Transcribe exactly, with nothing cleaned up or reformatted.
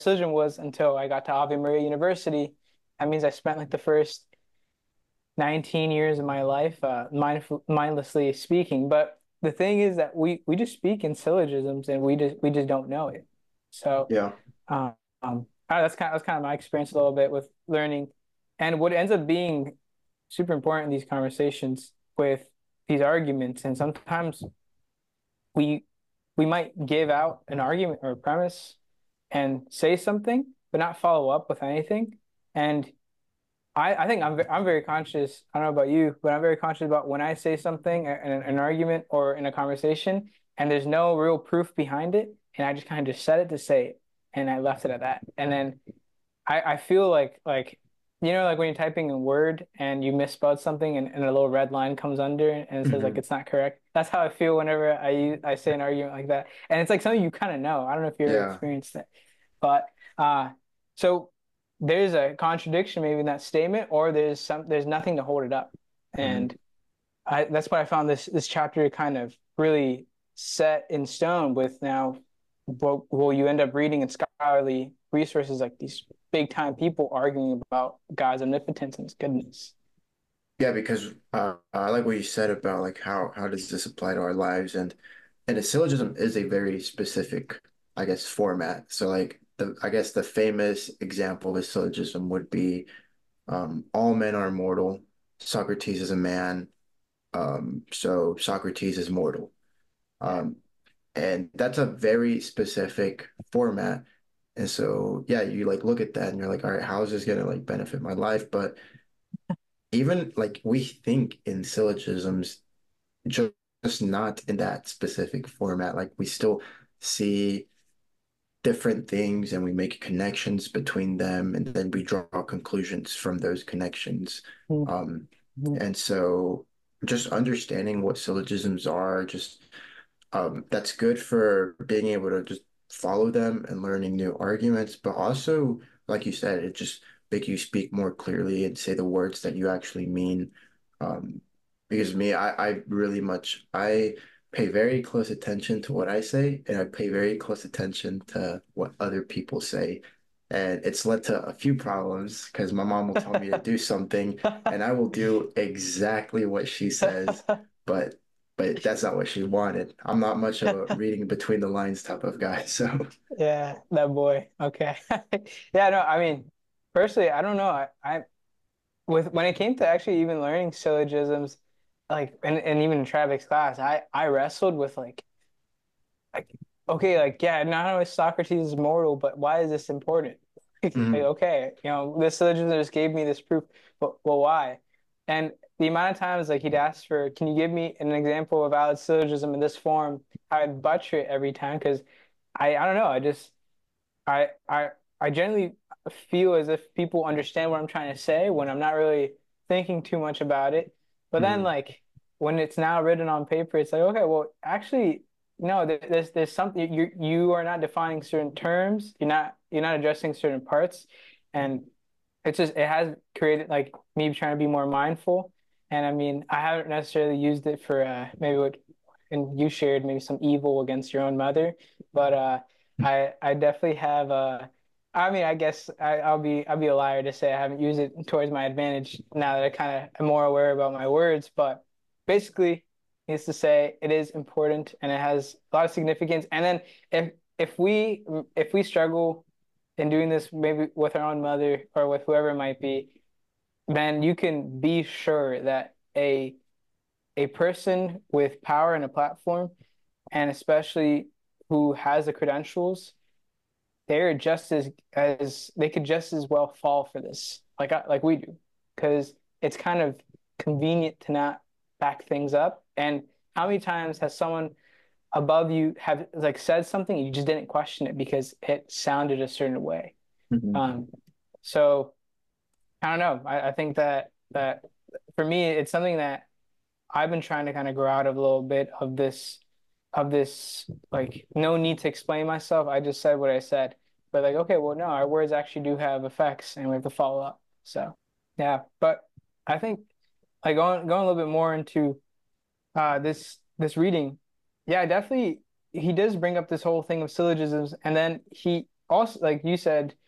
syllogism was until I got to Ave Maria University. That means I spent like the first nineteen years of my life uh, mindful, mindlessly speaking. But the thing is that we we just speak in syllogisms and we just we just don't know it. So Yeah. um, um, uh, that's kind of, that's kind of my experience a little bit with learning. And what ends up being super important in these conversations with these arguments, and sometimes we we might give out an argument or a premise and say something, but not follow up with anything. And I, I think I'm I'm very conscious. I don't know about you, but I'm very conscious about when I say something in an, an argument or in a conversation, and there's no real proof behind it, and I just kind of just said it to say it, and I left it at that. And then I, I feel like like you know like when you're typing in Word and you misspelled something and, and a little red line comes under and it says like Hmm. it's not correct. That's how I feel whenever I use I say an argument like that. And it's like something you kind of know. I don't know if you ever Yeah. experienced it. But uh so there's a contradiction maybe in that statement, or there's some there's nothing to hold it up. Hmm. And I that's what I found this this chapter kind of really set in stone with now well, well you end up reading in scholarly resources like these big time people arguing about God's omnipotence and his goodness. Yeah, because uh, I like what you said about like how how does this apply to our lives, and and a syllogism is a very specific, I guess, format. So like the I guess the famous example of a syllogism would be um, all men are mortal. Socrates is a man, um, so Socrates is mortal. Yeah. Um, and that's a very specific format. And so yeah, you like look at that and you're like, all right, how is this gonna like benefit my life? But even like we think in syllogisms, just not in that specific format. Like we still see different things and we make connections between them and then we draw conclusions from those connections. Um, Mhm. and so just understanding what syllogisms are, just um, that's good for being able to just follow them and learning new arguments, but also, like you said, it just make you speak more clearly and say the words that you actually mean. Um, because me, I, I really much I pay very close attention to what I say, and I pay very close attention to what other people say. And it's led to a few problems because my mom will tell me to do something, and I will do exactly what she says, but but that's not what she wanted. I'm not much of a reading between the lines type of guy, so Yeah, that boy. Okay. Yeah, no, I mean, personally, I don't know. I, I with when it came to actually even learning syllogisms, like and, and even in Travik's class, I I wrestled with like like okay, like yeah, not only Socrates is mortal, but why is this important? Like, mhm. okay, you know, this syllogism just gave me this proof, but well, why? And the amount of times like he'd ask for, can you give me an example of valid syllogism in this form? I'd butcher it every time because I I don't know, I just I I I generally feel as if people understand what I'm trying to say when I'm not really thinking too much about it. But then Mhm. like when it's now written on paper, it's like, okay, well, actually, no, there- there's there's something you you are not defining certain terms. You're not you're not addressing certain parts, and it's just it has created like me trying to be more mindful. And I mean, I haven't necessarily used it for uh, maybe what and you shared maybe some evil against your own mother, but uh, I I definitely have uh, I mean, I guess I, I'll be I'll be a liar to say I haven't used it towards my advantage now that I kind of am more aware about my words. But basically, needs to say it is important and it has a lot of significance. And then if if we if we struggle in doing this maybe with our own mother or with whoever it might be, then you can be sure that a a person with power and a platform, and especially who has the credentials, they're just as as they could just as well fall for this, like like we do, because it's kind of convenient to not back things up. And how many times has someone above you have like said something and you just didn't question it because it sounded a certain way? Mhm. Um, so I don't know. I, I think that that for me, it's something that I've been trying to kind of grow out of a little bit of this of this like no need to explain myself. I just said what I said. But like, okay, well, no, our words actually do have effects and we have to follow up. So yeah. But I think like going going a little bit more into uh this this reading, yeah, definitely he does bring up this whole thing of syllogisms, and then he also like you said.